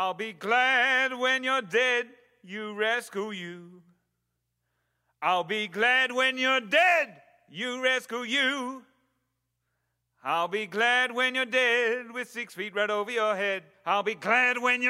I'll be glad when you're dead, you rescue you. I'll be glad when you're dead, you rescue you. I'll be glad when you're dead with 6 feet right over your head. I'll be glad when you're